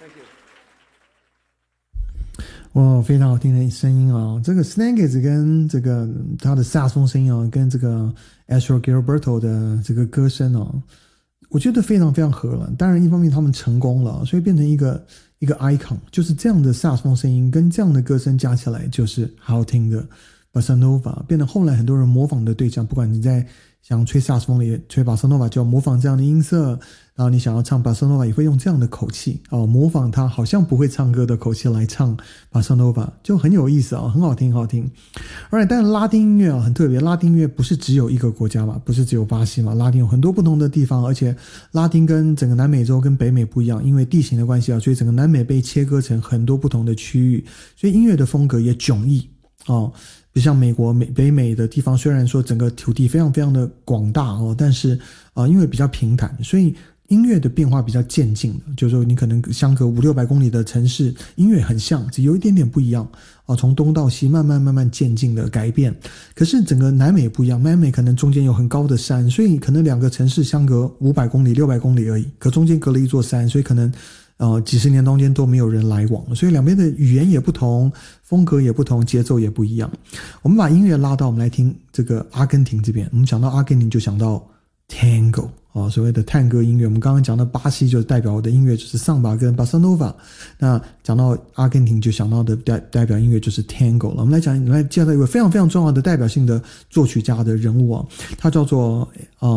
哇，非常好听的声音啊！这个 Snagits 跟这个他的萨克斯风声音啊，跟这个 Astro Gilberto 的这个歌声啊，我觉得非常非常合了。当然，一方面他们成功了，所以变成一个 icon， 就是这样的萨克斯风声音跟这样的歌声加起来，就是好听的 Bossa Nova， 变得后来很多人模仿的对象。不管你在想吹萨克斯风里吹 Bossa Nova， 就要模仿这样的音色。然后你想要唱 Bossa Nova 也会用这样的口气模仿他好像不会唱歌的口气来唱 Bossa Nova， 就很有意思很好听很好听。Alright， 但是拉丁音乐很特别，拉丁音乐不是只有一个国家嘛，不是只有巴西嘛，拉丁有很多不同的地方，而且拉丁跟整个南美洲跟北美不一样，因为地形的关系所以整个南美被切割成很多不同的区域，所以音乐的风格也迥异不像美国北美的地方，虽然说整个土地非常非常的广大但是因为比较平坦，所以音乐的变化比较渐进的，就是说你可能相隔500-600公里的城市，音乐很像，只有一点点不一样从东到西慢慢渐进的改变。可是整个南美不一样，南美可能中间有很高的山，所以可能两个城市相隔500公里600公里而已，可中间隔了一座山，所以可能几十年中间都没有人来往，所以两边的语言也不同，风格也不同，节奏也不一样。我们把音乐拉到我们来听这个阿根廷这边，我们想到阿根廷就想到 Tango所谓的探戈音乐。我们刚刚讲到巴西就代表的音乐就是桑巴跟巴萨诺瓦，那讲到阿根廷就想到的代表音乐就是 Tango 了。我们来介绍一位非常非常重要的代表性的作曲家的人物他叫做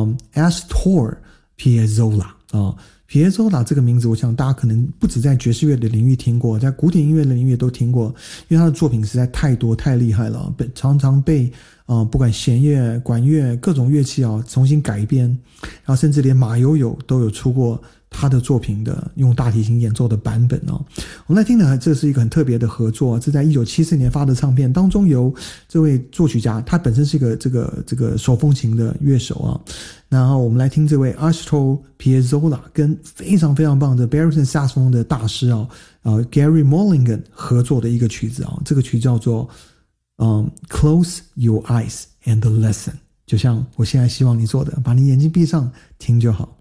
Astor Piazzolla Piazzolla 这个名字我想大家可能不止在爵士乐的领域听过，在古典音乐的领域都听过，因为他的作品实在太多太厉害了，常常被不管弦乐管乐各种乐器重新改编，然后甚至连马友友都有出过他的作品的用大提琴演奏的版本我们来听的这是一个很特别的合作，这在1974年发的唱片当中，由这位作曲家他本身是一个这个手风琴的乐手然后我们来听这位 Astor Piazzolla 跟非常非常棒的 baritone 萨克斯风的大师Gary Mulligan 合作的一个曲子这个曲叫做Close your eyes and listen， 就像我现在希望你做的，把你眼睛闭上听就好。